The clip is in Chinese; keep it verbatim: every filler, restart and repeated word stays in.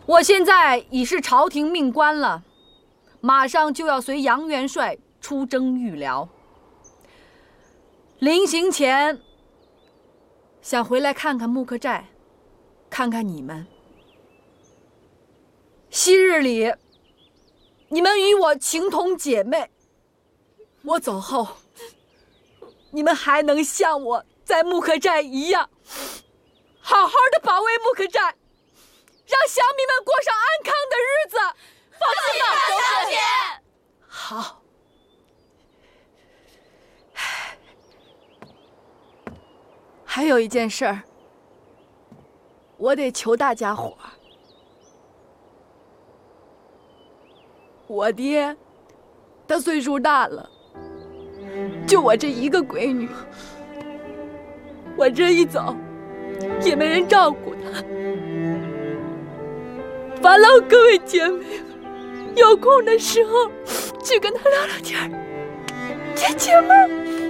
我现在已是朝廷命官了，马上就要随杨元帅出征豫辽。临行前，想回来看看木克寨，看看你们。昔日里，你们与我情同姐妹，我走后，你们还能像我在木克寨一样，好好的保卫木克寨，让乡民们过上安康的日子。 放心吧，小姐。 好。还有一件事儿，我得求大家伙儿。我爹，他岁数大了，就我这一个闺女，我这一走，也没人照顾他。烦劳各位姐妹们，有空的时候去跟他聊聊天儿，解解闷儿。